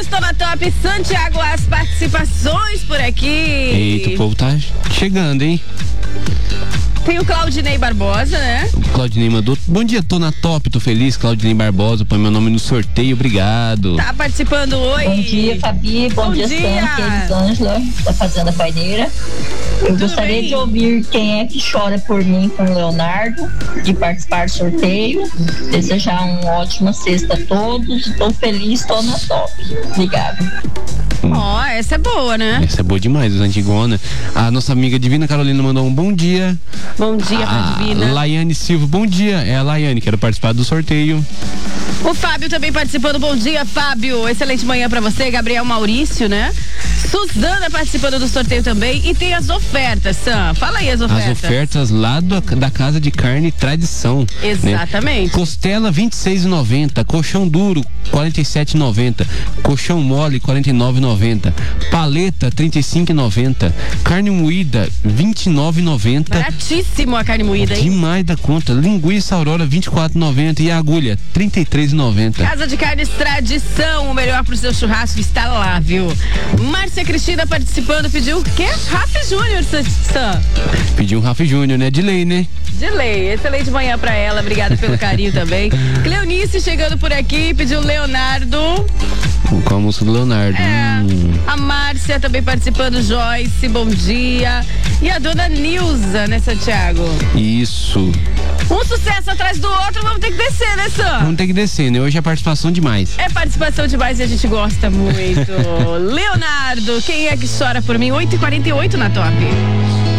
estou na top. Santiago, as participações por aqui. Eita, o povo tá chegando, hein? Tem o Claudinei Barbosa, né? O Claudinei mandou: bom dia, tô na top, tô feliz. Claudinei Barbosa, põe meu nome no sorteio, obrigado. Tá participando, oi. Bom dia, Fabi. Bom dia, Sam, Elisângela, da Fazenda Paineira. Eu gostaria de ouvir quem é que chora por mim com o Leonardo, de participar do sorteio. Desejar uma ótima sexta a todos. Estou feliz, estou na top. Obrigada. Ó, essa é boa, né? Essa é boa demais, Antigona. A nossa amiga Divina Carolina mandou um bom dia. Bom dia pra Divina. Laiane Silva, bom dia. É a Laiane, quero participar do sorteio. O Fábio também participando. Bom dia, Fábio. Excelente manhã pra você. Gabriel Maurício, né? Suzana participando do sorteio também. E tem as ofertas, Sam. Fala aí as ofertas. As ofertas lá da Casa de Carne Tradição. Exatamente. Né? Costela, R$26,90. Colchão duro, R$47,90. Colchão mole, R$49,90. Paleta, R$35,90. Carne moída, R$29,90. Baratíssimo a carne moída, hein? Demais da conta. Linguiça Aurora, R$24,90. E a agulha, R$33,90. Casa de Carnes Tradição, o melhor pro seu churrasco está lá, viu? Márcia Cristina participando, pediu o quê? Rafa Júnior, Sam. Pediu um Rafa Júnior, né? De lei, né? De lei. Excelente manhã pra ela, obrigada pelo carinho também. Cleonice chegando por aqui, pediu Leonardo. Com a música do Leonardo. A Márcia também participando, Joyce, bom dia. E a dona Nilza, né, Santiago? Isso. Um sucesso atrás do outro, vamos ter que descer, né, Sam? Vamos ter que descer, né? Hoje é participação demais. É participação demais e a gente gosta muito. Leonardo, quem é que chora por mim? 8h48 na top.